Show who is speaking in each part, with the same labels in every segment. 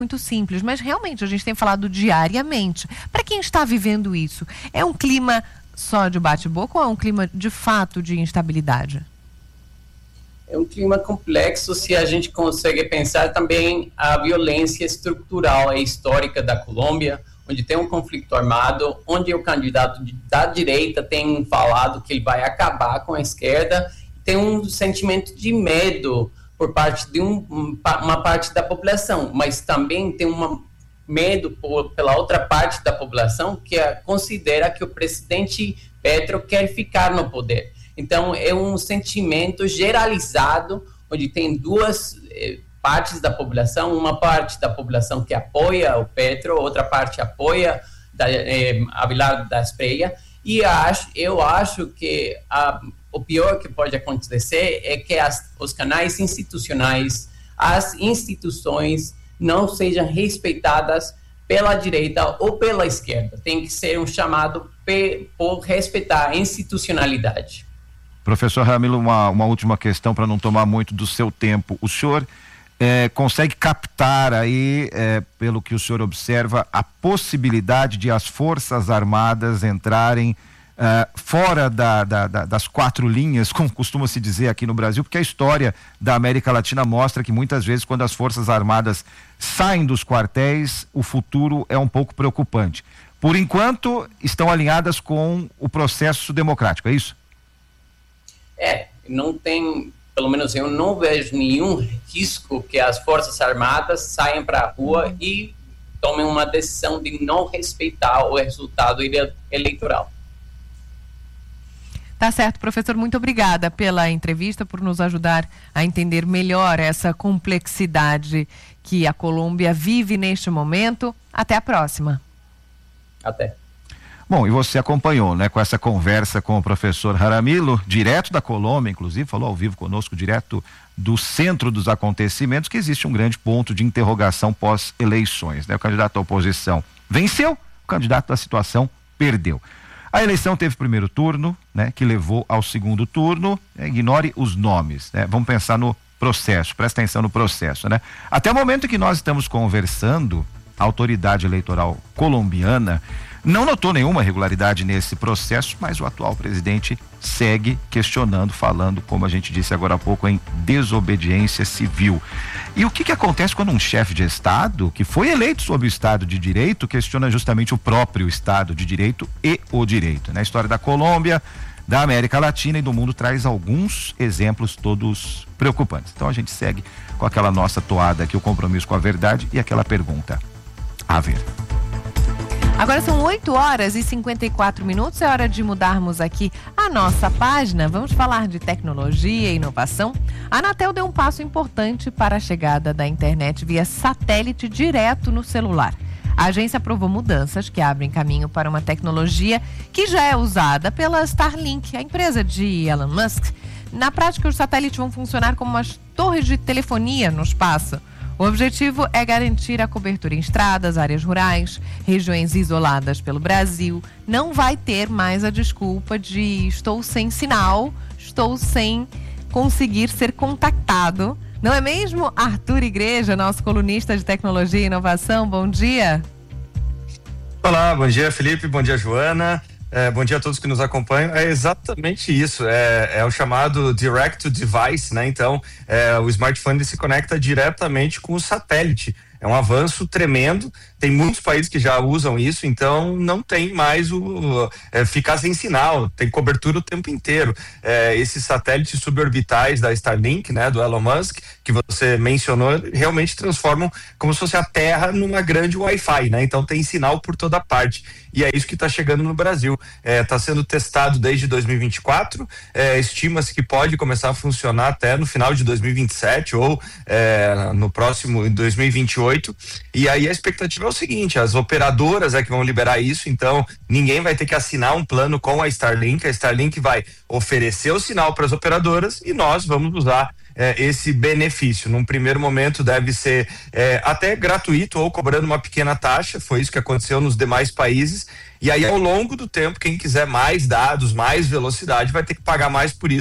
Speaker 1: muito simples, mas realmente a gente tem falado diariamente. Para quem está vivendo isso, é um clima só de bate-boca ou é um clima de fato de instabilidade?
Speaker 2: É um clima complexo se a gente consegue pensar também a violência estrutural e histórica da Colômbia, onde tem um conflito armado, onde o candidato da direita tem falado que ele vai acabar com a esquerda, tem um sentimento de medo por parte de uma parte da população, mas também tem medo pela outra parte da população que considera que o presidente Petro quer ficar no poder. Então, é um sentimento generalizado, onde tem duas partes da população, uma parte da população que apoia o Petro, outra parte apoia Abelardo da Espriella, e eu acho que o pior que pode acontecer é que os canais institucionais, as instituições não sejam respeitadas pela direita ou pela esquerda. Tem que ser um chamado por respeitar a institucionalidade.
Speaker 3: Professor Ramilo, uma última questão para não tomar muito do seu tempo. O senhor consegue captar aí, pelo que o senhor observa, a possibilidade de as Forças Armadas entrarem fora das quatro linhas, como costuma se dizer aqui no Brasil, porque a história da América Latina mostra que muitas vezes quando as Forças Armadas saem dos quartéis, o futuro é um pouco preocupante. Por enquanto, estão alinhadas com o processo democrático, é isso?
Speaker 2: Não tem, pelo menos eu não vejo nenhum risco que as Forças Armadas saiam para a rua e tomem uma decisão de não respeitar o resultado eleitoral.
Speaker 1: Tá certo, professor, muito obrigada pela entrevista, por nos ajudar a entender melhor essa complexidade que a Colômbia vive neste momento. Até a próxima.
Speaker 2: Até.
Speaker 3: Bom, e você acompanhou, né, com essa conversa com o professor Jaramillo, direto da Colômbia, inclusive, falou ao vivo conosco, direto do centro dos acontecimentos, que existe um grande ponto de interrogação pós-eleições, né? O candidato à oposição venceu, o candidato da situação perdeu. A eleição teve primeiro turno, né, que levou ao segundo turno, ignore os nomes, né? Vamos pensar no processo, presta atenção no processo, né? Até o momento que nós estamos conversando, a autoridade eleitoral colombiana não notou nenhuma irregularidade nesse processo, mas o atual presidente segue questionando, falando, como a gente disse agora há pouco, em desobediência civil. E o que acontece quando um chefe de Estado, que foi eleito sob o Estado de Direito, questiona justamente o próprio Estado de Direito e o direito, né? A história da Colômbia, da América Latina e do mundo traz alguns exemplos todos preocupantes. Então a gente segue com aquela nossa toada aqui, o compromisso com a verdade e aquela pergunta. A ver.
Speaker 1: Agora são 8h54, é hora de mudarmos aqui a nossa página. Vamos falar de tecnologia e inovação. A Anatel deu um passo importante para a chegada da internet via satélite direto no celular. A agência aprovou mudanças que abrem caminho para uma tecnologia que já é usada pela Starlink, a empresa de Elon Musk. Na prática, os satélites vão funcionar como umas torres de telefonia no espaço. O objetivo é garantir a cobertura em estradas, áreas rurais, regiões isoladas pelo Brasil. Não vai ter mais a desculpa de estou sem sinal, estou sem conseguir ser contactado. Não é mesmo, Arthur Igreja, nosso colunista de tecnologia e inovação? Bom dia.
Speaker 4: Olá, bom dia, Felipe, bom dia, Joana. Bom dia a todos que nos acompanham. É exatamente isso, é o chamado direct to device, né? Então, o smartphone se conecta diretamente com o satélite. É um avanço tremendo, tem muitos países que já usam isso, então não tem mais ficar sem sinal, tem cobertura o tempo inteiro. Esses satélites suborbitais da Starlink, né, do Elon Musk, que você mencionou, realmente transformam como se fosse a Terra numa grande Wi-Fi, né? Então tem sinal por toda parte. E é isso que está chegando no Brasil. Está sendo testado desde 2024, estima-se que pode começar a funcionar até no final de 2027 ou no próximo, em 2028. E aí a expectativa é o seguinte: as operadoras que vão liberar isso, então ninguém vai ter que assinar um plano com a Starlink vai oferecer o sinal para as operadoras e nós vamos usar esse benefício. Num primeiro momento deve ser até gratuito ou cobrando uma pequena taxa, foi isso que aconteceu nos demais países, e aí ao longo do tempo quem quiser mais dados, mais velocidade vai ter que pagar mais por isso.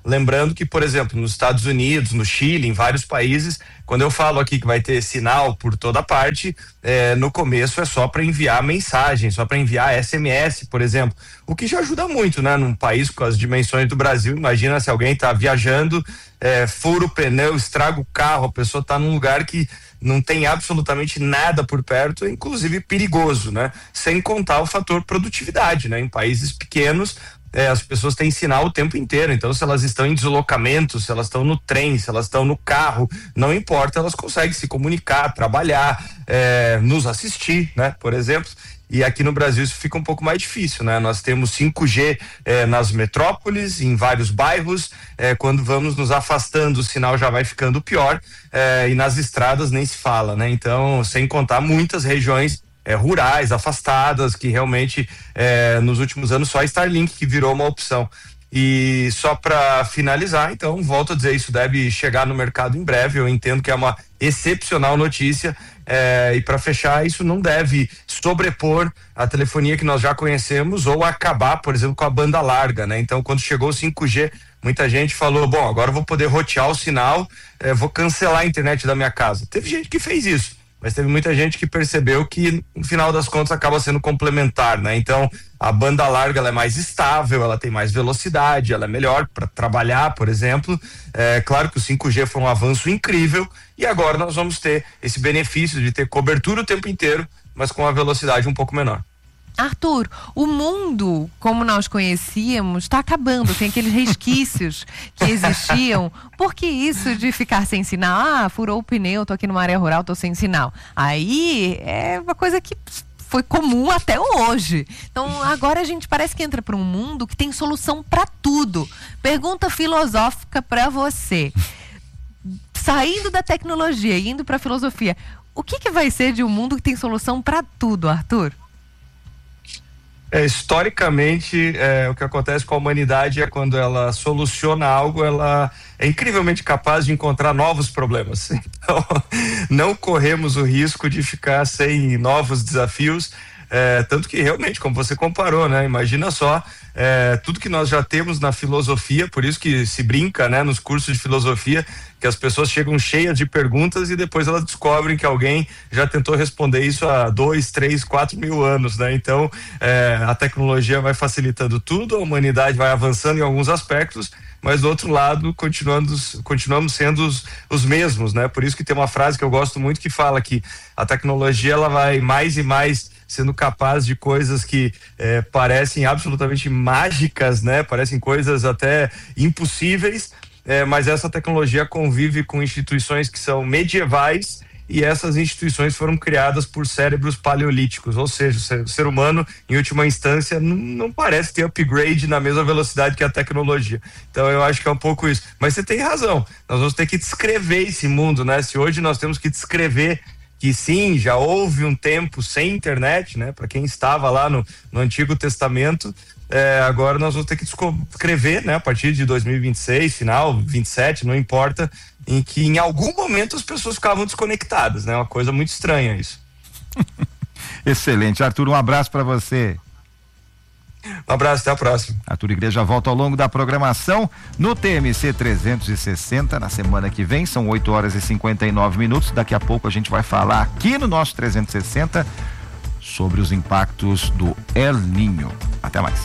Speaker 4: Lembrando que, por exemplo, nos Estados Unidos, no Chile, em vários países, quando eu falo aqui que vai ter sinal por toda parte, no começo é só para enviar mensagem, só para enviar SMS, por exemplo, o que já ajuda muito, né? Num país com as dimensões do Brasil, imagina se alguém está viajando, fura o pneu, estraga o carro, a pessoa está num lugar que não tem absolutamente nada por perto, inclusive perigoso, né? Sem contar o fator produtividade, né? Em países pequenos, as pessoas têm sinal o tempo inteiro, então se elas estão em deslocamento, se elas estão no trem, se elas estão no carro, não importa, elas conseguem se comunicar, trabalhar, nos assistir, né? Por exemplo. E aqui no Brasil isso fica um pouco mais difícil, né? Nós temos 5G nas metrópoles, em vários bairros, quando vamos nos afastando o sinal já vai ficando pior, e nas estradas nem se fala, né? Então, sem contar muitas regiões rurais, afastadas, que realmente nos últimos anos só a Starlink que virou uma opção. E só para finalizar, então, volto a dizer, isso deve chegar no mercado em breve, eu entendo que é uma excepcional notícia, e para fechar, isso não deve sobrepor a telefonia que nós já conhecemos ou acabar, por exemplo, com a banda larga, né? Então, quando chegou o 5G, muita gente falou, bom, agora eu vou poder rotear o sinal, vou cancelar a internet da minha casa. Teve gente que fez isso, mas teve muita gente que percebeu que, no final das contas, acaba sendo complementar, né? Então, a banda larga ela é mais estável, ela tem mais velocidade, ela é melhor para trabalhar, por exemplo. Claro que o 5G foi um avanço incrível e agora nós vamos ter esse benefício de ter cobertura o tempo inteiro, mas com uma velocidade um pouco menor.
Speaker 1: Arthur, o mundo como nós conhecíamos está acabando, tem aqueles resquícios que existiam. Por que isso de ficar sem sinal? Furou o pneu, tô aqui numa área rural, tô sem sinal. Aí é uma coisa que foi comum até hoje. Então agora a gente parece que entra para um mundo que tem solução para tudo. Pergunta filosófica para você. Saindo da tecnologia e indo para a filosofia, o que vai ser de um mundo que tem solução para tudo, Arthur?
Speaker 4: Historicamente, o que acontece com a humanidade é quando ela soluciona algo, ela é incrivelmente capaz de encontrar novos problemas. Então, não corremos o risco de ficar sem novos desafios, tanto que realmente, como você comparou, né? Imagina só, tudo que nós já temos na filosofia, por isso que se brinca, né? Nos cursos de filosofia, que as pessoas chegam cheias de perguntas e depois elas descobrem que alguém já tentou responder isso há 2, 3, 4 mil anos, né? Então, a tecnologia vai facilitando tudo, a humanidade vai avançando em alguns aspectos, mas do outro lado continuamos sendo os mesmos, né? Por isso que tem uma frase que eu gosto muito que fala que a tecnologia ela vai mais e mais sendo capaz de coisas que parecem absolutamente mágicas, né? Parecem coisas até impossíveis, mas essa tecnologia convive com instituições que são medievais e essas instituições foram criadas por cérebros paleolíticos, ou seja, o ser humano, em última instância, não parece ter upgrade na mesma velocidade que a tecnologia. Então eu acho que é um pouco isso. Mas você tem razão, nós vamos ter que descrever esse mundo, né? Se hoje nós temos que descrever que sim, já houve um tempo sem internet, né? Para quem estava lá no Antigo Testamento, agora nós vamos ter que descrever, né? A partir de 2026, final, 27, não importa, em que em algum momento as pessoas ficavam desconectadas, né? Uma coisa muito estranha isso.
Speaker 3: Excelente, Arthur, um abraço para você.
Speaker 4: Um abraço, até a próxima.
Speaker 3: Arthur Igreja volta ao longo da programação no TMC 360 na semana que vem, são 8h59. Daqui a pouco a gente vai falar aqui no nosso 360 sobre os impactos do El Niño. Até mais.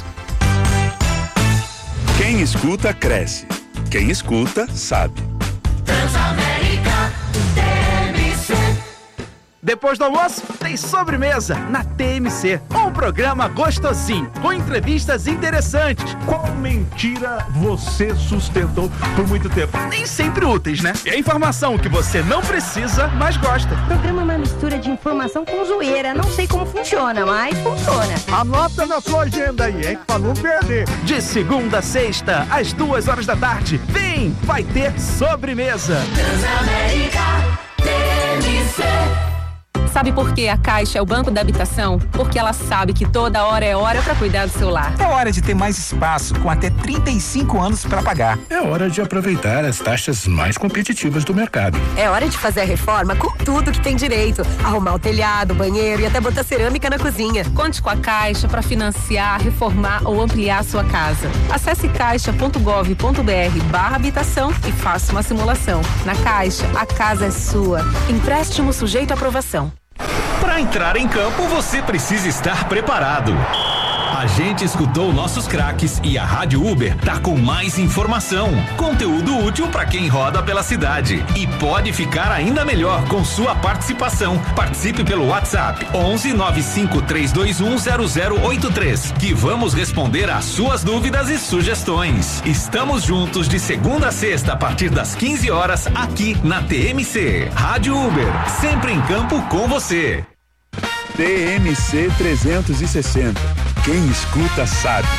Speaker 5: Quem escuta, cresce. Quem escuta, sabe.
Speaker 6: Transamérica TMC.
Speaker 7: Depois do almoço, tem sobremesa na TMC. Um programa gostosinho, com entrevistas interessantes.
Speaker 8: Qual mentira você sustentou por muito tempo?
Speaker 7: Nem sempre úteis, né? É informação que você não precisa, mas gosta.
Speaker 9: O programa é uma mistura de informação com zoeira. Não sei como funciona, mas funciona.
Speaker 8: Anota na sua agenda aí, hein? Pra não perder.
Speaker 7: De segunda a sexta, às 14h. Vem, vai ter sobremesa.
Speaker 6: Transamérica TMC.
Speaker 10: Sabe por que a Caixa é o banco da habitação? Porque ela sabe que toda hora é hora para cuidar do seu lar.
Speaker 11: É hora de ter mais espaço, com até 35 anos para pagar.
Speaker 8: É hora de aproveitar as taxas mais competitivas do mercado.
Speaker 12: É hora de fazer a reforma com tudo que tem direito. Arrumar o telhado, o banheiro e até botar cerâmica na cozinha.
Speaker 10: Conte com a Caixa para financiar, reformar ou ampliar a sua casa. Acesse caixa.gov.br/habitação e faça uma simulação. Na Caixa, a casa é sua. Empréstimo sujeito à aprovação.
Speaker 13: Para entrar em campo, você precisa estar preparado. A gente escutou nossos craques e a Rádio Uber tá com mais informação, conteúdo útil para quem roda pela cidade. E pode ficar ainda melhor com sua participação. Participe pelo WhatsApp 11 95 321 0083, que vamos responder às suas dúvidas e sugestões. Estamos juntos de segunda a sexta a partir das 15 horas aqui na TMC. Rádio Uber, sempre em campo com você.
Speaker 5: TMC 360. Quem escuta sabe.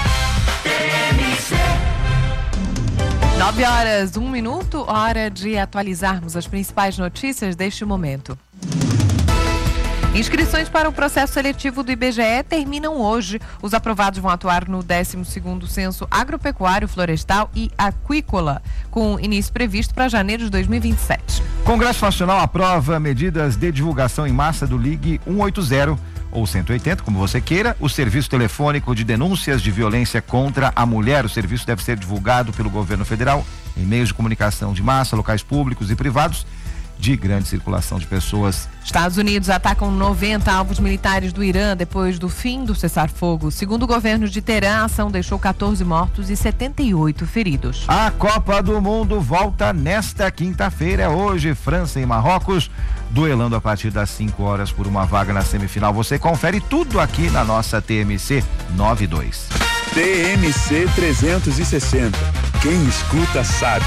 Speaker 1: 9h01, hora de atualizarmos as principais notícias deste momento. Inscrições para o processo seletivo do IBGE terminam hoje. Os aprovados vão atuar no 12º Censo Agropecuário, Florestal e Aquícola, com início previsto para janeiro de 2027.
Speaker 3: Congresso Nacional aprova medidas de divulgação em massa do Ligue 180 ou 180, como você queira, o serviço telefônico de denúncias de violência contra a mulher. O serviço deve ser divulgado pelo governo federal em meios de comunicação de massa, locais públicos e privados de grande circulação de pessoas.
Speaker 1: Estados Unidos atacam 90 alvos militares do Irã depois do fim do cessar-fogo. Segundo o governo de Teherã, a ação deixou 14 mortos e 78 feridos.
Speaker 3: A Copa do Mundo volta nesta quinta-feira. É hoje, França e Marrocos, duelando a partir das 5 horas por uma vaga na semifinal. Você confere tudo aqui na nossa TMC 92.
Speaker 5: TMC 360. Quem escuta sabe.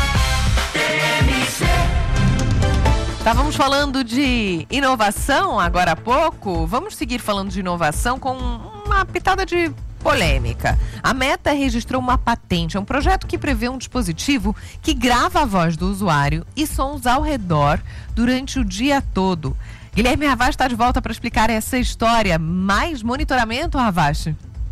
Speaker 1: TMC. Estávamos falando de inovação agora há pouco. Vamos seguir falando de inovação com uma pitada de polêmica. A Meta registrou uma patente. É um projeto que prevê um dispositivo que grava a voz do usuário e sons ao redor durante o dia todo. Guilherme Havas está de volta para explicar essa história. Mais monitoramento, Havas?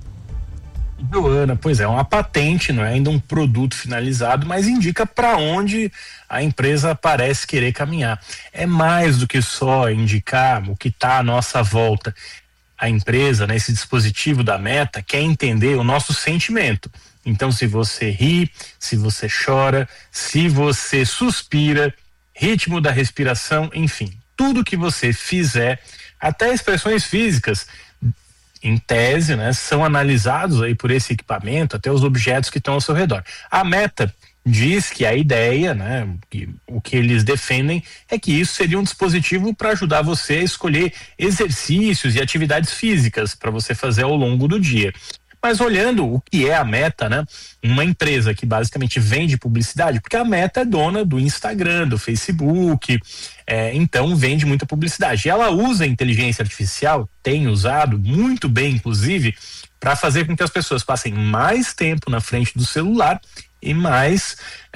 Speaker 14: Joana, pois é, uma patente, não é ainda um produto finalizado, mas indica para onde a empresa parece querer caminhar. É mais do que só indicar o que está à nossa volta. A empresa, né, esse dispositivo da Meta, quer entender o nosso sentimento. Então, se você ri, se você chora, se você suspira, ritmo da respiração, enfim, tudo que você fizer, até expressões físicas, em tese, né, são analisados aí por esse equipamento, até os objetos que estão ao seu redor. A Meta diz que a ideia, né, o que eles defendem é que isso seria um dispositivo para ajudar você a escolher exercícios e atividades físicas para você fazer ao longo do dia. Mas olhando o que é a Meta, né, uma empresa que basicamente vende publicidade, porque a Meta é dona do Instagram, do Facebook, então vende muita publicidade. E ela usa a inteligência artificial, tem usado muito bem, inclusive, para fazer com que as pessoas passem mais tempo na frente do celular e mais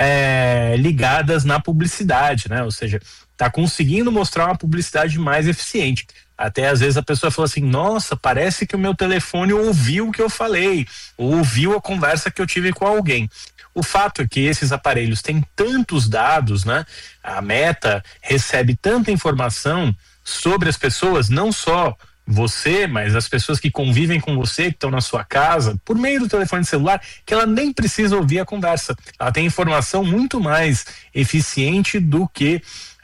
Speaker 14: ligadas na publicidade, né? Ou seja, está conseguindo mostrar uma publicidade mais eficiente. Até às vezes a pessoa fala assim, nossa, parece que o meu telefone ouviu o que eu falei, ou ouviu a conversa que eu tive com alguém. O fato é que esses aparelhos têm tantos dados, né? A Meta recebe tanta informação sobre as pessoas, não só você, mas as pessoas que convivem com você, que estão na sua casa, por meio do telefone celular, que ela nem precisa ouvir a conversa. Ela tem informação muito mais eficiente do que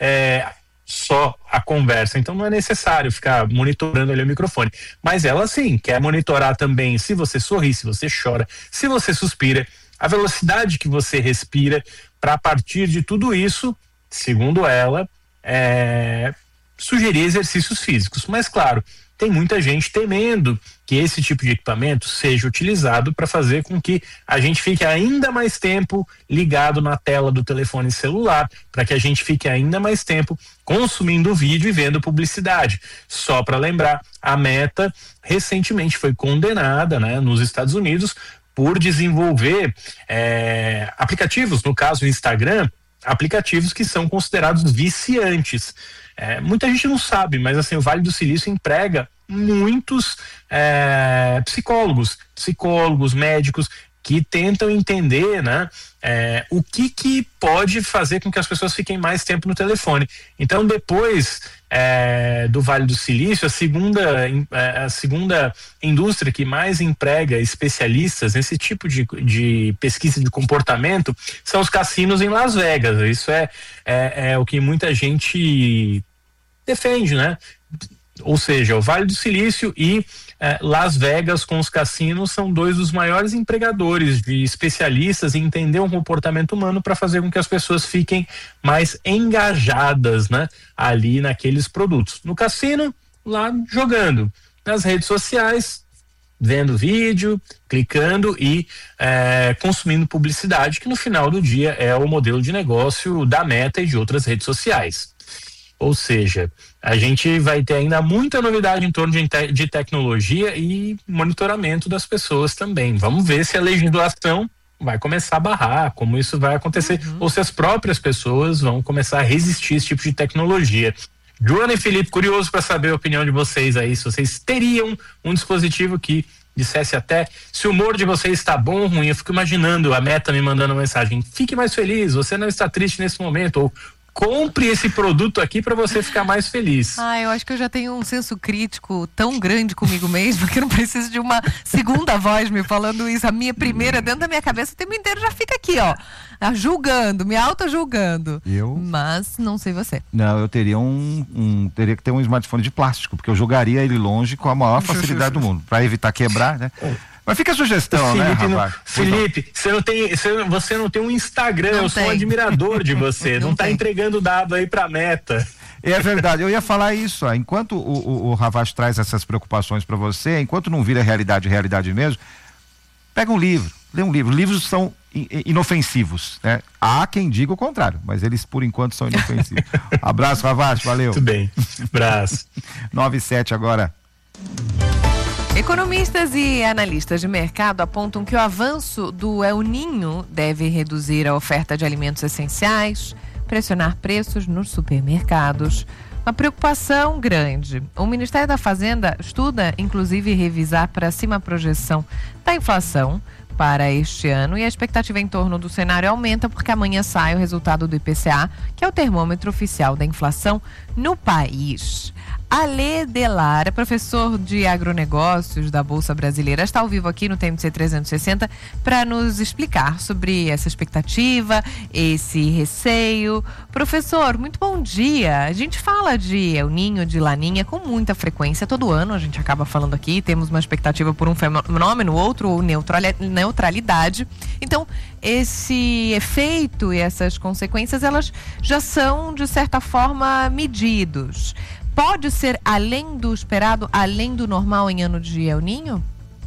Speaker 14: só a conversa, então não é necessário ficar monitorando ali o microfone, mas ela sim quer monitorar também se você sorri, se você chora, se você suspira, a velocidade que você respira, para a partir de tudo isso, segundo ela, sugerir exercícios físicos. Mas claro, tem muita gente temendo que esse tipo de equipamento seja utilizado para fazer com que a gente fique ainda mais tempo ligado na tela do telefone celular, para que a gente fique ainda mais tempo consumindo vídeo e vendo publicidade. Só para lembrar, a Meta recentemente foi condenada, né, nos Estados Unidos por desenvolver aplicativos, no caso o Instagram, aplicativos que são considerados viciantes. muita gente não sabe, mas assim, o Vale do Silício emprega muitos psicólogos, médicos, que tentam entender, né, o que pode fazer com que as pessoas fiquem mais tempo no telefone. Então, depois do Vale do Silício, a segunda indústria que mais emprega especialistas nesse tipo de pesquisa de comportamento são os cassinos em Las Vegas. Isso é o que muita gente defende, né? Ou seja, o Vale do Silício e Las Vegas com os cassinos são dois dos maiores empregadores de especialistas em entender o comportamento humano para fazer com que as pessoas fiquem mais engajadas, né, ali naqueles produtos. No cassino, lá jogando. Nas redes sociais, vendo vídeo, clicando e consumindo publicidade, que no final do dia é o modelo de negócio da Meta e de outras redes sociais. Ou seja, a gente vai ter ainda muita novidade em torno de tecnologia e monitoramento das pessoas também. Vamos ver se a legislação vai começar a barrar, como isso vai acontecer, ou se as próprias pessoas vão começar a resistir a esse tipo de tecnologia. Joana e Felipe, curioso para saber a opinião de vocês aí, se vocês teriam um dispositivo que dissesse até se o humor de vocês está bom ou ruim. Eu fico imaginando a Meta me mandando uma mensagem: fique mais feliz, você não está triste nesse momento, ou compre esse produto aqui para você ficar mais feliz.
Speaker 1: Eu acho que eu já tenho um senso crítico tão grande comigo mesmo que eu não preciso de uma segunda voz me falando isso. A minha primeira dentro da minha cabeça o tempo inteiro já fica aqui, ó, julgando, me auto-julgando. Mas não sei você.
Speaker 3: Não, eu teria teria que ter um smartphone de plástico, porque eu jogaria ele longe com a maior facilidade do mundo, para evitar quebrar, né? Mas fica a sugestão,
Speaker 14: Felipe,
Speaker 3: né, rapaz?
Speaker 14: Felipe, você não tem um Instagram, eu sou um admirador de você, não tá entregando dado aí pra Meta.
Speaker 3: É verdade, eu ia falar isso, ó. Enquanto o Ravaz traz essas preocupações para você, enquanto não vira realidade mesmo, pega um livro, lê um livro. Livros são inofensivos, né? Há quem diga o contrário, mas eles por enquanto são inofensivos. Abraço, Ravaz, valeu.
Speaker 14: Tudo bem, abraço.
Speaker 3: 9:07 agora.
Speaker 1: Economistas e analistas de mercado apontam que o avanço do El Niño deve reduzir a oferta de alimentos essenciais, pressionar preços nos supermercados. Uma preocupação grande. O Ministério da Fazenda estuda, inclusive, revisar para cima a projeção da inflação para este ano, e a expectativa em torno do cenário aumenta porque amanhã sai o resultado do IPCA, que é o termômetro oficial da inflação no país. Alê Delara, professor de agronegócios da Bolsa Brasileira, está ao vivo aqui no TMC 360 para nos explicar sobre essa expectativa, esse receio. Professor, muito bom dia. A gente fala de El Niño, de Laninha com muita frequência. Todo ano a gente acaba falando aqui, temos uma expectativa por um fenômeno, outro, ou neutralidade. Então, esse efeito e essas consequências, elas já são, de certa forma, medidos. Pode ser além do esperado, além do normal em ano de El Niño?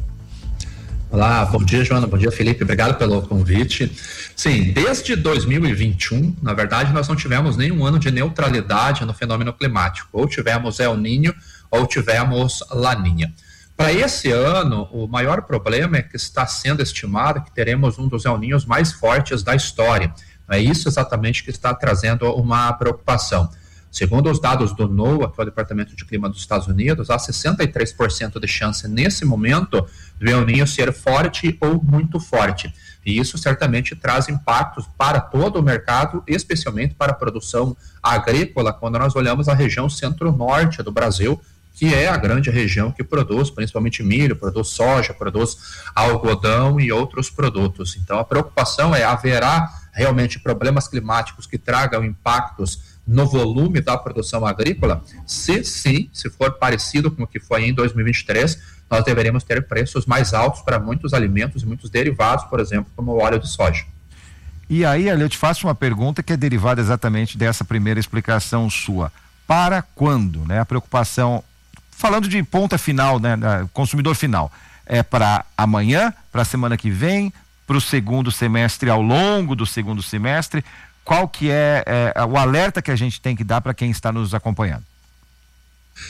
Speaker 15: Olá, bom dia, Joana, bom dia, Felipe, obrigado pelo convite. Sim, desde 2021, na verdade, nós não tivemos nenhum ano de neutralidade no fenômeno climático. Ou tivemos El Niño, ou tivemos Laninha. Para esse ano, o maior problema é que está sendo estimado que teremos um dos El Niños mais fortes da história. É isso exatamente que está trazendo uma preocupação. Segundo os dados do NOAA, que é o Departamento de Clima dos Estados Unidos, há 63% de chance nesse momento do El Niño ser forte ou muito forte. E isso certamente traz impactos para todo o mercado, especialmente para a produção agrícola, quando nós olhamos a região centro-norte do Brasil, que é a grande região que produz principalmente milho, produz soja, produz algodão e outros produtos. Então a preocupação é: haverá realmente problemas climáticos que tragam impactos no volume da produção agrícola? Se sim, se for parecido com o que foi em 2023, nós deveremos ter preços mais altos para muitos alimentos e muitos derivados, por exemplo, como o óleo de soja.
Speaker 3: E aí, eu te faço uma pergunta que é derivada exatamente dessa primeira explicação sua. Para quando, né? A preocupação, falando de ponta final, né? Consumidor final, é para amanhã, para a semana que vem, para o segundo semestre, ao longo do segundo semestre? Qual que é o alerta que a gente tem que dar para quem está nos acompanhando?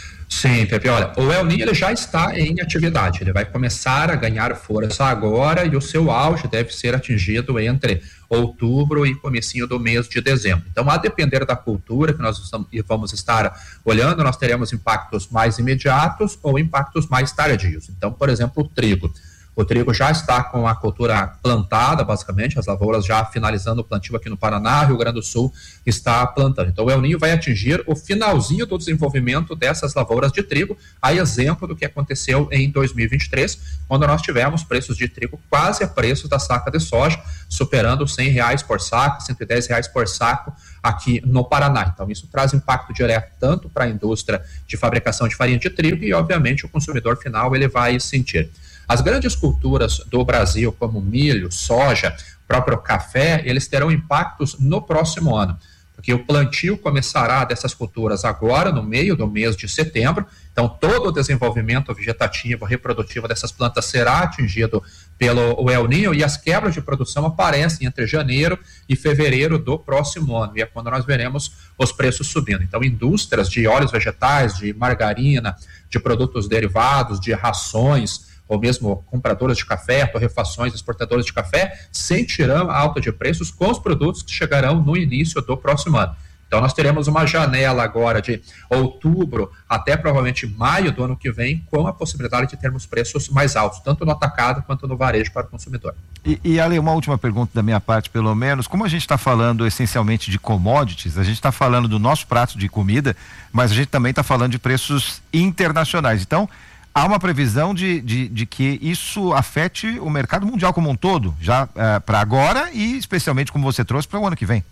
Speaker 15: Sim, Pepe, olha, o El Niño ele já está em atividade, ele vai começar a ganhar força agora e o seu auge deve ser atingido entre outubro e comecinho do mês de dezembro. Então, a depender da cultura que nós vamos estar olhando, nós teremos impactos mais imediatos ou impactos mais tardios. Então, por exemplo, o trigo. O trigo já está com a cultura plantada, basicamente, as lavouras já finalizando o plantio aqui no Paraná, Rio Grande do Sul está plantando. Então o El Niño vai atingir o finalzinho do desenvolvimento dessas lavouras de trigo, a exemplo do que aconteceu em 2023, quando nós tivemos preços de trigo quase a preços da saca de soja, superando R$100 por saco, R$110 por saco aqui no Paraná. Então isso traz impacto direto tanto para a indústria de fabricação de farinha de trigo e, obviamente, o consumidor final ele vai sentir. As grandes culturas do Brasil, como milho, soja, próprio café, eles terão impactos no próximo ano, porque o plantio começará dessas culturas agora, no meio do mês de setembro. Então, todo o desenvolvimento vegetativo, reprodutivo dessas plantas será atingido pelo El Niño, e as quebras de produção aparecem entre janeiro e fevereiro do próximo ano, e é quando nós veremos os preços subindo. Então, indústrias de óleos vegetais, de margarina, de produtos derivados, de rações, ou mesmo compradoras de café, torrefações, exportadoras de café, sentirão a alta de preços com os produtos que chegarão no início do próximo ano. Então nós teremos uma janela agora de outubro até provavelmente maio do ano que vem, com a possibilidade de termos preços mais altos, tanto no atacado quanto no varejo para o consumidor.
Speaker 3: E Ale, uma última pergunta da minha parte, pelo menos. Como a gente está falando essencialmente de commodities, a gente está falando do nosso prato de comida, mas a gente também está falando de preços internacionais. Então, há uma previsão de que isso afete o mercado mundial como um todo, já para agora e especialmente, como você trouxe, para o ano que vem.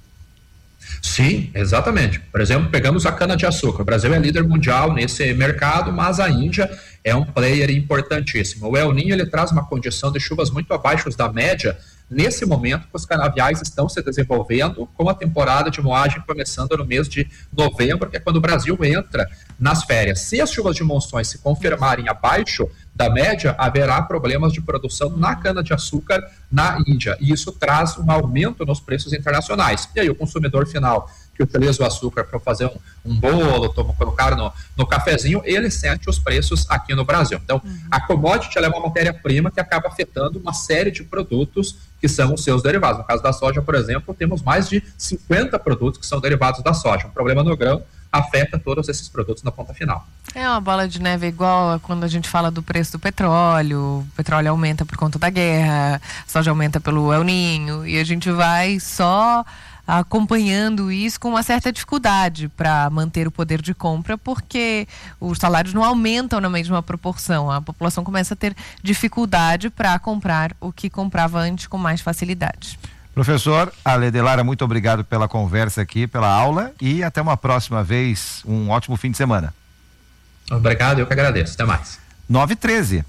Speaker 15: Sim, exatamente. Por exemplo, pegamos a cana-de-açúcar. O Brasil é líder mundial nesse mercado, mas a Índia é um player importantíssimo. O El Niño ele traz uma condição de chuvas muito abaixo da média. Nesse momento, os canaviais estão se desenvolvendo, com a temporada de moagem começando no mês de novembro, que é quando o Brasil entra nas férias. Se as chuvas de monções se confirmarem abaixo da média, haverá problemas de produção na cana-de-açúcar na Índia, e isso traz um aumento nos preços internacionais. E aí o consumidor final que utiliza o açúcar para fazer um bolo, colocar no cafezinho, ele sente os preços aqui no Brasil. Então, a commodity ela é uma matéria-prima que acaba afetando uma série de produtos que são os seus derivados. No caso da soja, por exemplo, temos mais de 50 produtos que são derivados da soja. Um problema no grão afeta todos esses produtos na ponta final.
Speaker 1: É uma bola de neve igual a quando a gente fala do preço do petróleo. O petróleo aumenta por conta da guerra, a soja aumenta pelo El Niño, e a gente vai só acompanhando isso com uma certa dificuldade para manter o poder de compra, porque os salários não aumentam na mesma proporção. A população começa a ter dificuldade para comprar o que comprava antes com mais facilidade.
Speaker 3: Professor Ale de Lara, muito obrigado pela conversa aqui, pela aula, e até uma próxima vez. Um ótimo fim de semana.
Speaker 15: Obrigado, eu que agradeço. Até mais.
Speaker 3: 9h13.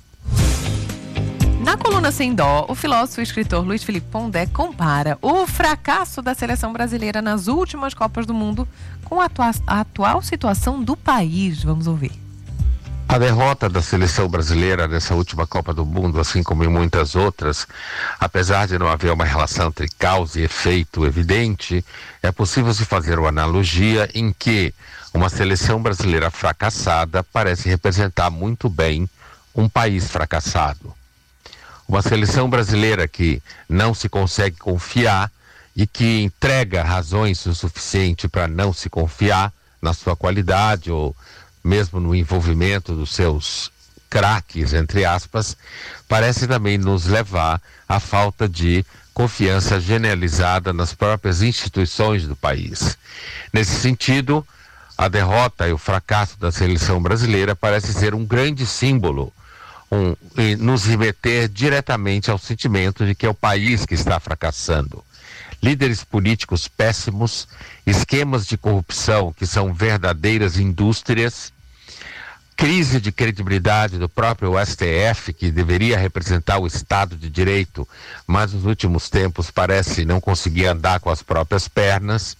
Speaker 1: Na coluna Sem Dó, o filósofo e escritor Luiz Felipe Pondé compara o fracasso da seleção brasileira nas últimas Copas do Mundo com a atual situação do país. Vamos ouvir.
Speaker 16: A derrota da seleção brasileira nessa última Copa do Mundo, assim como em muitas outras, apesar de não haver uma relação entre causa e efeito evidente, é possível se fazer uma analogia em que uma seleção brasileira fracassada parece representar muito bem um país fracassado. Uma seleção brasileira que não se consegue confiar e que entrega razões o suficiente para não se confiar na sua qualidade ou mesmo no envolvimento dos seus craques, entre aspas, parece também nos levar à falta de confiança generalizada nas próprias instituições do país. Nesse sentido, a derrota e o fracasso da seleção brasileira parece ser um grande símbolo, e nos remeter diretamente ao sentimento de que é o país que está fracassando. Líderes políticos péssimos, esquemas de corrupção que são verdadeiras indústrias, crise de credibilidade do próprio STF, que deveria representar o Estado de Direito, mas nos últimos tempos parece não conseguir andar com as próprias pernas,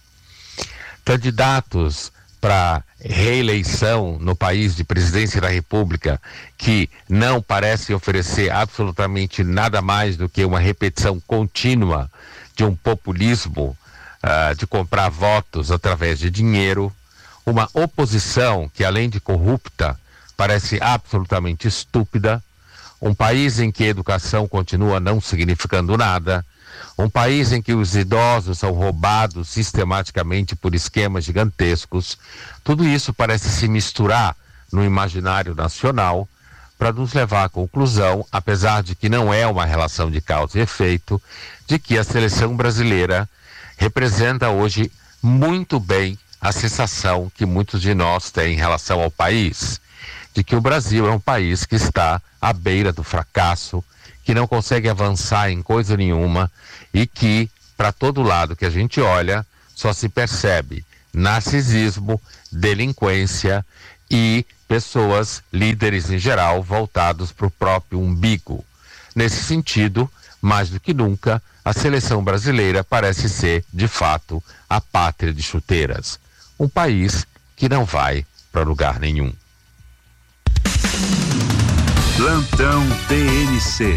Speaker 16: candidatos para reeleição no país de presidência da República que não parece oferecer absolutamente nada mais do que uma repetição contínua de um populismo de comprar votos através de dinheiro, uma oposição que, além de corrupta, parece absolutamente estúpida, um país em que a educação continua não significando nada, um país em que os idosos são roubados sistematicamente por esquemas gigantescos. Tudo isso parece se misturar no imaginário nacional para nos levar à conclusão, apesar de que não é uma relação de causa e efeito, de que a seleção brasileira representa hoje muito bem a sensação que muitos de nós têm em relação ao país, de que o Brasil é um país que está à beira do fracasso, que não consegue avançar em coisa nenhuma e que, para todo lado que a gente olha, só se percebe narcisismo, delinquência e pessoas, líderes em geral, voltados para o próprio umbigo. Nesse sentido, mais do que nunca, a seleção brasileira parece ser, de fato, a pátria de chuteiras. Um país que não vai para lugar nenhum.
Speaker 5: Plantão TNC.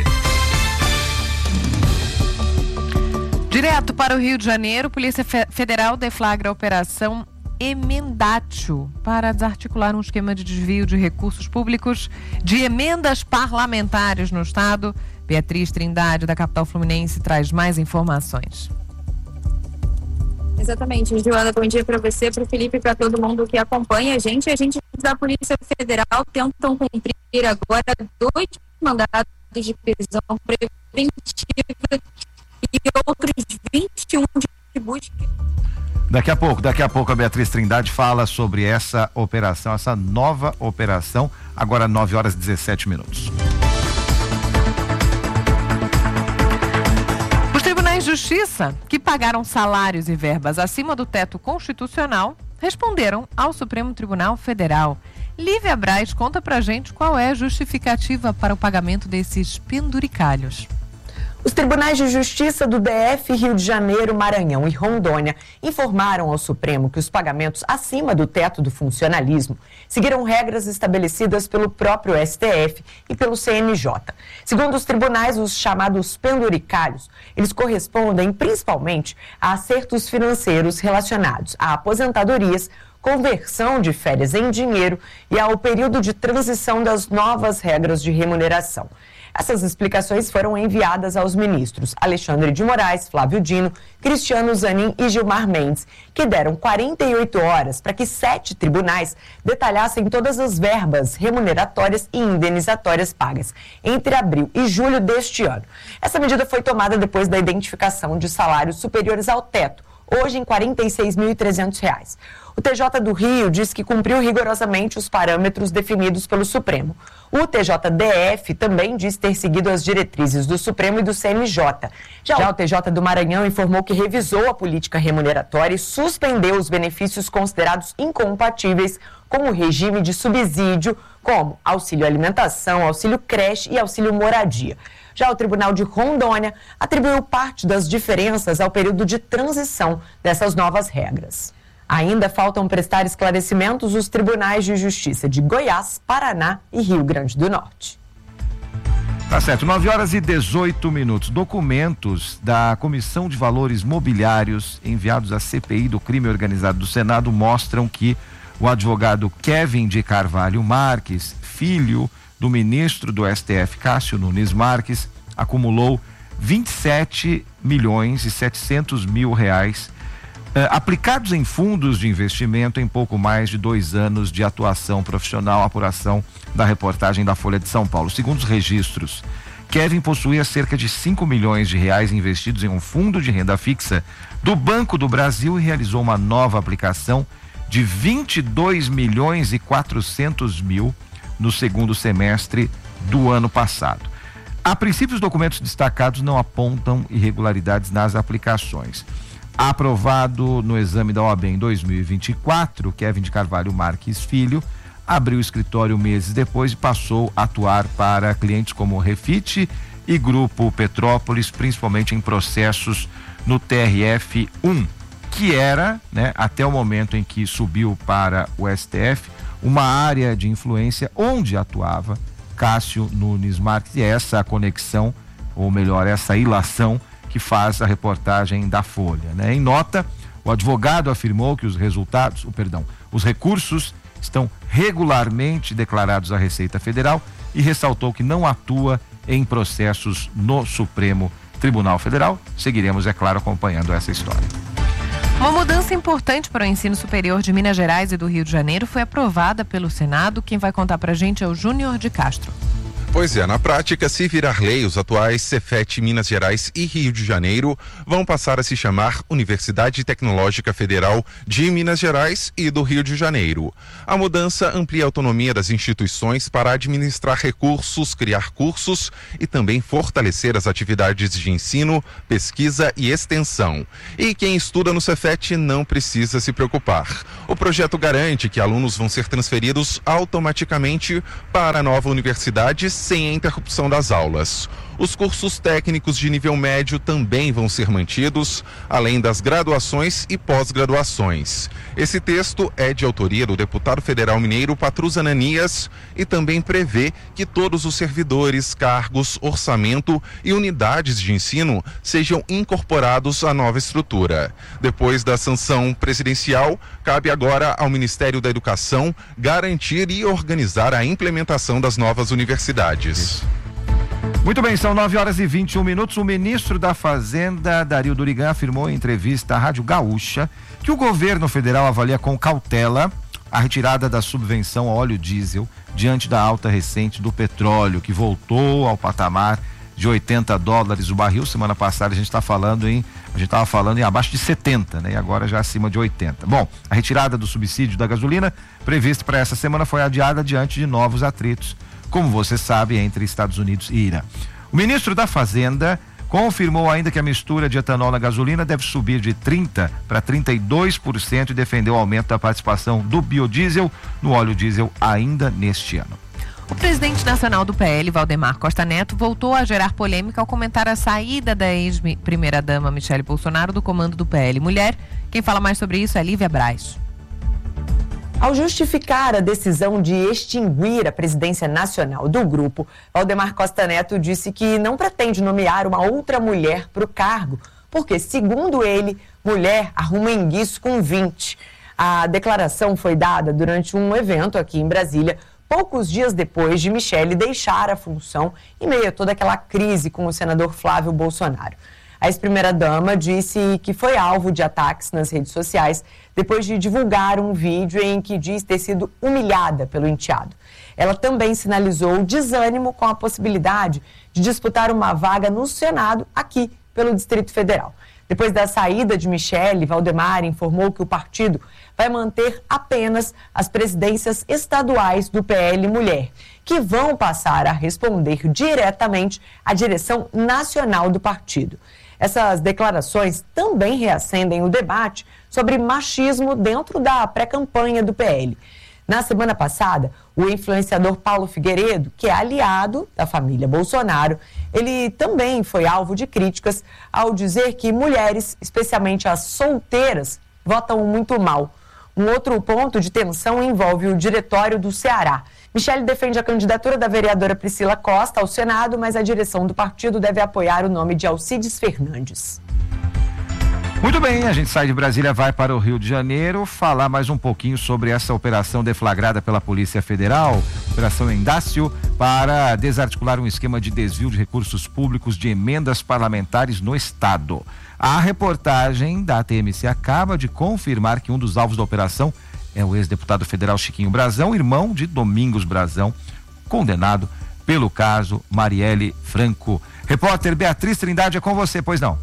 Speaker 1: Direto para o Rio de Janeiro, Polícia Federal deflagra a operação Emendatio para desarticular um esquema de desvio de recursos públicos de emendas parlamentares no estado. Beatriz Trindade, da capital fluminense, traz mais informações.
Speaker 17: Exatamente, Joana, bom dia para você, para o Felipe e para todo mundo que acompanha a gente. Agentes da Polícia Federal tentam cumprir agora 2 mandados de prisão preventiva e outros 21 de busca.
Speaker 3: Daqui a pouco a Beatriz Trindade fala sobre essa operação, essa nova operação, agora 9h17.
Speaker 1: Os tribunais de justiça, que pagaram salários e verbas acima do teto constitucional, responderam ao Supremo Tribunal Federal. Lívia Braz conta pra gente qual é a justificativa para o pagamento desses penduricalhos.
Speaker 18: Os tribunais de justiça do DF, Rio de Janeiro, Maranhão e Rondônia informaram ao Supremo que os pagamentos acima do teto do funcionalismo seguiram regras estabelecidas pelo próprio STF e pelo CNJ. Segundo os tribunais, os chamados penduricalhos, eles correspondem principalmente a acertos financeiros relacionados a aposentadorias, conversão de férias em dinheiro e ao período de transição das novas regras de remuneração. Essas explicações foram enviadas aos ministros Alexandre de Moraes, Flávio Dino, Cristiano Zanin e Gilmar Mendes, que deram 48 horas para que 7 tribunais detalhassem todas as verbas remuneratórias e indenizatórias pagas entre abril e julho deste ano. Essa medida foi tomada depois da identificação de salários superiores ao teto, hoje em R$ 46.300. O TJ do Rio diz que cumpriu rigorosamente os parâmetros definidos pelo Supremo. O TJDF também diz ter seguido as diretrizes do Supremo e do CNJ. Já o TJ do Maranhão informou que revisou a política remuneratória e suspendeu os benefícios considerados incompatíveis com o regime de subsídio, como auxílio alimentação, auxílio creche e auxílio moradia. Já o Tribunal de Rondônia atribuiu parte das diferenças ao período de transição dessas novas regras. Ainda faltam prestar esclarecimentos os tribunais de justiça de Goiás, Paraná e Rio Grande do Norte.
Speaker 3: Tá certo, 9h18. Documentos da Comissão de Valores Mobiliários enviados à CPI do Crime Organizado do Senado mostram que o advogado Kevin de Carvalho Marques, filho do ministro do STF, Cássio Nunes Marques, acumulou 27.700.000 reais aplicados em fundos de investimento em pouco mais de 2 anos de atuação profissional, apuração da reportagem da Folha de São Paulo. Segundo os registros, Kevin possuía cerca de 5 milhões de reais investidos em um fundo de renda fixa do Banco do Brasil e realizou uma nova aplicação de 22.400.000 no segundo semestre do ano passado. A princípio, os documentos destacados não apontam irregularidades nas aplicações. Aprovado no exame da OAB em 2024, Kevin de Carvalho Marques Filho abriu o escritório meses depois e passou a atuar para clientes como Refit e Grupo Petrópolis, principalmente em processos no TRF1, que era, até o momento em que subiu para o STF, uma área de influência onde atuava Cássio Nunes Marques. E essa conexão, ou melhor, essa ilação que faz a reportagem da Folha, Em nota, o advogado afirmou que os recursos estão regularmente declarados à Receita Federal e ressaltou que não atua em processos no Supremo Tribunal Federal. Seguiremos, é claro, acompanhando essa história.
Speaker 1: Uma mudança importante para o ensino superior de Minas Gerais e do Rio de Janeiro foi aprovada pelo Senado. Quem vai contar para a gente é o Júnior de Castro.
Speaker 19: Pois é, na prática, se virar lei, os atuais Cefet Minas Gerais e Rio de Janeiro vão passar a se chamar Universidade Tecnológica Federal de Minas Gerais e do Rio de Janeiro. A mudança amplia a autonomia das instituições para administrar recursos, criar cursos e também fortalecer as atividades de ensino, pesquisa e extensão. E quem estuda no Cefet não precisa se preocupar. O projeto garante que alunos vão ser transferidos automaticamente para a nova universidade sem a interrupção das aulas. Os cursos técnicos de nível médio também vão ser mantidos, além das graduações e pós-graduações. Esse texto é de autoria do deputado federal mineiro Patrus Ananias e também prevê que todos os servidores, cargos, orçamento e unidades de ensino sejam incorporados à nova estrutura. Depois da sanção presidencial, cabe agora ao Ministério da Educação garantir e organizar a implementação das novas universidades.
Speaker 3: Muito bem, são 9h21. O ministro da Fazenda, Dario Durigan, afirmou em entrevista à Rádio Gaúcha que o governo federal avalia com cautela a retirada da subvenção ao óleo diesel diante da alta recente do petróleo, que voltou ao patamar de $80 o barril. Semana passada a gente estava falando em abaixo de 70, né? E agora já acima de 80. Bom, a retirada do subsídio da gasolina prevista para essa semana foi adiada diante de novos atritos, como você sabe, entre Estados Unidos e Irã. O ministro da Fazenda confirmou ainda que a mistura de etanol na gasolina deve subir de 30% para 32% e defendeu o aumento da participação do biodiesel no óleo diesel ainda neste ano.
Speaker 1: O presidente nacional do PL, Valdemar Costa Neto, voltou a gerar polêmica ao comentar a saída da ex-primeira-dama Michele Bolsonaro do comando do PL Mulher. Quem fala mais sobre isso é Lívia Braz.
Speaker 18: Ao justificar a decisão de extinguir a presidência nacional do grupo, Valdemar Costa Neto disse que não pretende nomear uma outra mulher para o cargo, porque, segundo ele, mulher arruma enguiço com 20. A declaração foi dada durante um evento aqui em Brasília, poucos dias depois de Michele deixar a função em meio a toda aquela crise com o senador Flávio Bolsonaro. A ex-primeira-dama disse que foi alvo de ataques nas redes sociais depois de divulgar um vídeo em que diz ter sido humilhada pelo enteado. Ela também sinalizou desânimo com a possibilidade de disputar uma vaga no Senado aqui pelo Distrito Federal. Depois da saída de Michele, Valdemar informou que o partido vai manter apenas as presidências estaduais do PL Mulher, que vão passar a responder diretamente à direção nacional do partido. Essas declarações também reacendem o debate sobre machismo dentro da pré-campanha do PL. Na semana passada, o influenciador Paulo Figueiredo, que é aliado da família Bolsonaro, ele também foi alvo de críticas ao dizer que mulheres, especialmente as solteiras, votam muito mal. Um outro ponto de tensão envolve o diretório do Ceará. Michele defende a candidatura da vereadora Priscila Costa ao Senado, mas a direção do partido deve apoiar o nome de Alcides Fernandes.
Speaker 3: Muito bem, a gente sai de Brasília, vai para o Rio de Janeiro, falar mais um pouquinho sobre essa operação deflagrada pela Polícia Federal, Operação Endácio, para desarticular um esquema de desvio de recursos públicos de emendas parlamentares no Estado. A reportagem da TMC acaba de confirmar que um dos alvos da operação é o ex-deputado federal Chiquinho Brazão, irmão de Domingos Brazão, condenado pelo caso Marielle Franco. Repórter Beatriz Trindade, é com você, pois não?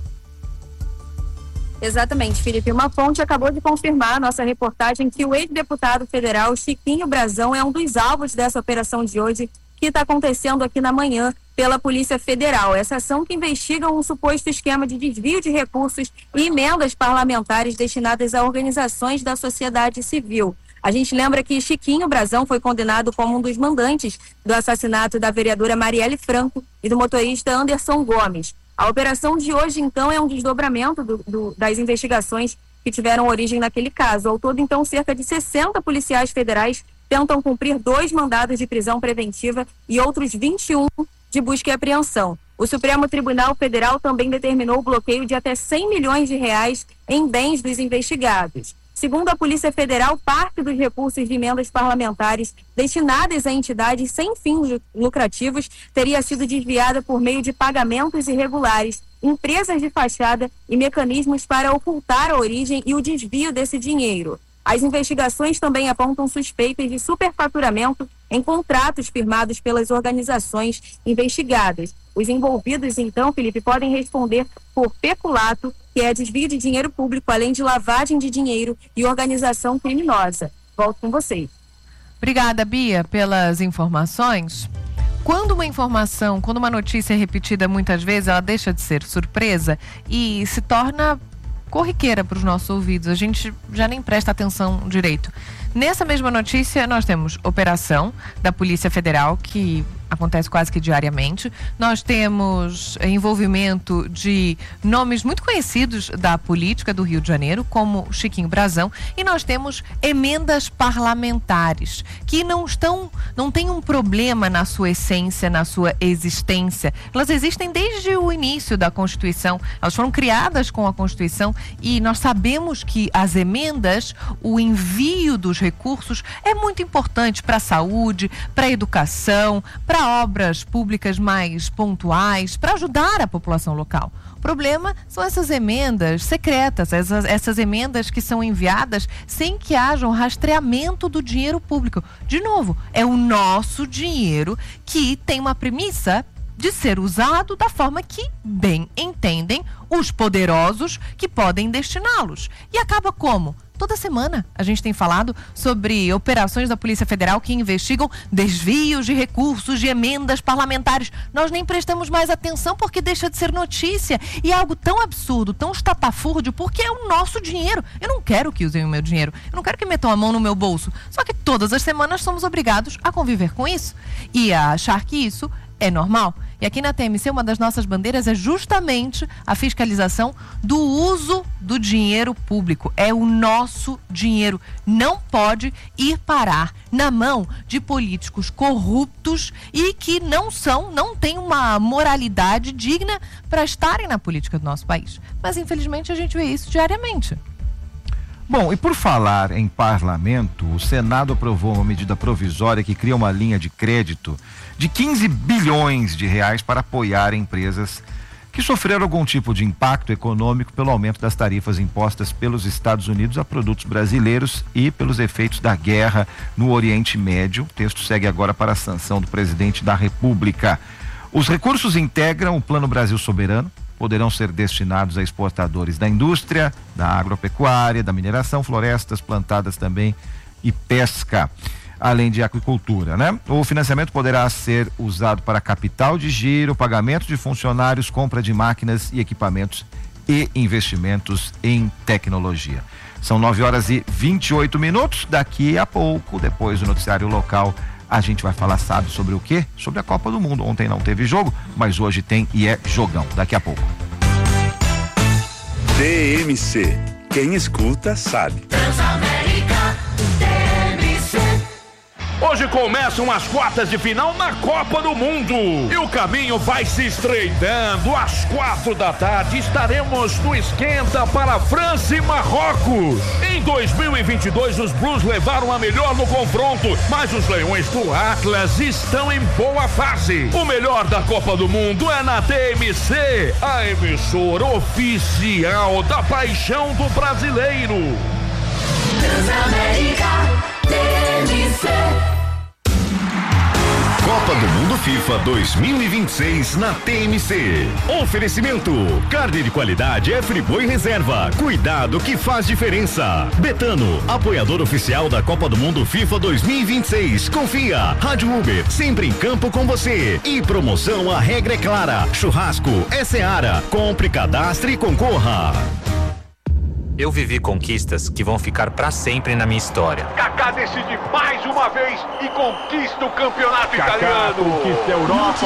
Speaker 17: Exatamente, Felipe. Uma fonte acabou de confirmar a nossa reportagem que o ex-deputado federal Chiquinho Brazão é um dos alvos dessa operação de hoje, que está acontecendo aqui na manhã pela Polícia Federal. Essa ação que investiga um suposto esquema de desvio de recursos e emendas parlamentares destinadas a organizações da sociedade civil. A gente lembra que Chiquinho Brazão foi condenado como um dos mandantes do assassinato da vereadora Marielle Franco e do motorista Anderson Gomes. A operação de hoje, então, é um desdobramento das investigações que tiveram origem naquele caso. Ao todo, então, cerca de 60 policiais federais tentam cumprir 2 mandados de prisão preventiva e outros 21 de busca e apreensão. O Supremo Tribunal Federal também determinou o bloqueio de até R$100 milhões em bens dos investigados. Segundo a Polícia Federal, parte dos recursos de emendas parlamentares destinadas a entidades sem fins lucrativos teria sido desviada por meio de pagamentos irregulares, empresas de fachada e mecanismos para ocultar a origem e o desvio desse dinheiro. As investigações também apontam suspeitas de superfaturamento em contratos firmados pelas organizações investigadas. Os envolvidos, então, Felipe, podem responder por peculato, que é desvio de dinheiro público, além de lavagem de dinheiro e organização criminosa. Volto com vocês.
Speaker 1: Obrigada, Bia, pelas informações. Quando uma notícia é repetida muitas vezes, ela deixa de ser surpresa e se torna corriqueira para os nossos ouvidos. A gente já nem presta atenção direito. Nessa mesma notícia, nós temos operação da Polícia Federal, que acontece quase que diariamente. Nós temos envolvimento de nomes muito conhecidos da política do Rio de Janeiro, como Chiquinho Brazão, e nós temos emendas parlamentares, que não têm um problema na sua essência, na sua existência. Elas existem desde o início da Constituição, elas foram criadas com a Constituição e nós sabemos que as emendas, o envio dos recursos é muito importante para a saúde, para a educação, para obras públicas mais pontuais, para ajudar a população local. O problema são essas emendas secretas, essas emendas que são enviadas sem que haja um rastreamento do dinheiro público. De novo, é o nosso dinheiro que tem uma premissa de ser usado da forma que bem entendem os poderosos que podem destiná-los. E acaba como? Toda semana a gente tem falado sobre operações da Polícia Federal que investigam desvios de recursos, de emendas parlamentares. Nós nem prestamos mais atenção porque deixa de ser notícia. E é algo tão absurdo, tão estapafúrdio, porque é o nosso dinheiro. Eu não quero que usem o meu dinheiro. Eu não quero que metam a mão no meu bolso. Só que todas as semanas somos obrigados a conviver com isso e a achar que isso é normal. E aqui na TMC, uma das nossas bandeiras é justamente a fiscalização do uso do dinheiro público. É o nosso dinheiro. Não pode ir parar na mão de políticos corruptos e que não têm uma moralidade digna para estarem na política do nosso país. Mas, infelizmente, a gente vê isso diariamente.
Speaker 3: Bom, e por falar em parlamento, o Senado aprovou uma medida provisória que cria uma linha de crédito de 15 bilhões de reais para apoiar empresas que sofreram algum tipo de impacto econômico pelo aumento das tarifas impostas pelos Estados Unidos a produtos brasileiros e pelos efeitos da guerra no Oriente Médio. O texto segue agora para a sanção do presidente da República. Os recursos integram o Plano Brasil Soberano, poderão ser destinados a exportadores da indústria, da agropecuária, da mineração, florestas plantadas também e pesca, além de aquicultura, né? O financiamento poderá ser usado para capital de giro, pagamento de funcionários, compra de máquinas e equipamentos e investimentos em tecnologia. São 9h28. Daqui a pouco, depois do noticiário local, a gente vai falar, sabe, sobre o quê? Sobre a Copa do Mundo. Ontem não teve jogo, mas hoje tem e é jogão. Daqui a pouco.
Speaker 5: TMC. Quem escuta, sabe.
Speaker 6: Transamérica, TMC.
Speaker 8: Hoje começam as quartas de final na Copa do Mundo e o caminho vai se estreitando. Às 4h estaremos no esquenta para França e Marrocos. Em 2022 os Blues levaram a melhor no confronto, mas os Leões do Atlas estão em boa fase. O melhor da Copa do Mundo é na TMC, a emissora oficial da paixão do brasileiro.
Speaker 6: Transamérica, TMC.
Speaker 20: Copa do Mundo FIFA 2026 na TMC. Oferecimento: carne de qualidade é Friboi Reserva. Cuidado que faz diferença. Betano, apoiador oficial da Copa do Mundo FIFA 2026. Confia. Rádio Uber, sempre em campo com você. E promoção, a regra é clara. Churrasco é Seara. Compre, cadastre e concorra.
Speaker 21: Eu vivi conquistas que vão ficar pra sempre na minha história.
Speaker 8: Kaká decide mais uma vez e conquista o campeonato italiano. Conquista a Europa.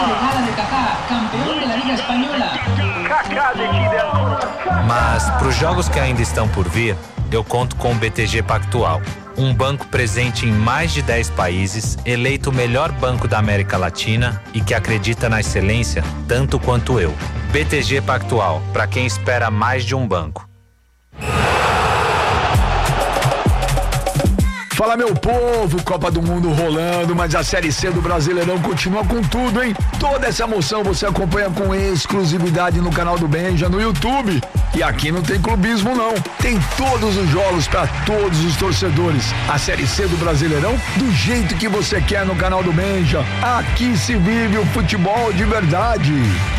Speaker 21: Mas pros jogos que ainda estão por vir, eu conto com o BTG Pactual. Um banco presente em mais de 10 países, eleito o melhor banco da América Latina e que acredita na excelência tanto quanto eu. BTG Pactual, pra quem espera mais de um banco.
Speaker 2: Fala, meu povo, Copa do Mundo rolando, mas a Série C do Brasileirão continua com tudo, hein? Toda essa emoção você acompanha com exclusividade no canal do Benja, no YouTube. E aqui não tem clubismo, não. Tem todos os jogos para todos os torcedores. A Série C do Brasileirão, do jeito que você quer no canal do Benja. Aqui se vive o futebol de verdade.